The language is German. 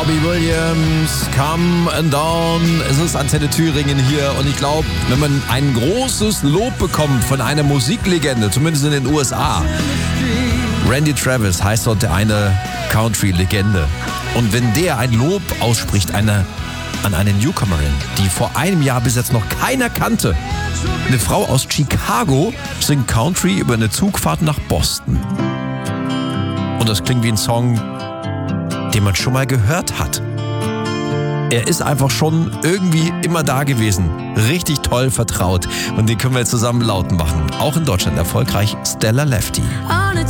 Robbie Williams, Come and Down. Es ist Antenne Thüringen hier und ich glaube, wenn man ein großes Lob bekommt von einer Musiklegende, zumindest in den USA, Randy Travis heißt dort der eine Country-Legende. Und wenn der ein Lob ausspricht an eine Newcomerin, die vor einem Jahr bis jetzt noch keiner kannte, eine Frau aus Chicago singt Country über eine Zugfahrt nach Boston. Und das klingt wie ein Song, den man schon mal gehört hat. Er ist einfach schon irgendwie immer da gewesen. Richtig toll vertraut. Und den können wir jetzt zusammen laut machen. Auch in Deutschland erfolgreich, Stella Lefty.